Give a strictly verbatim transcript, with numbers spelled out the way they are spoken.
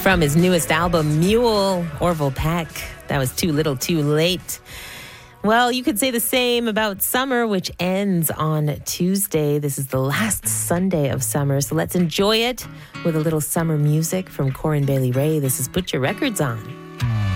From his newest album, Mule, Orville Peck. That was Too Little Too Late. Well, you could say the same about summer, which ends on Tuesday. This is the last Sunday of summer, so let's enjoy it with a little summer music from Corin Bailey Rae. This is Put Your Records On.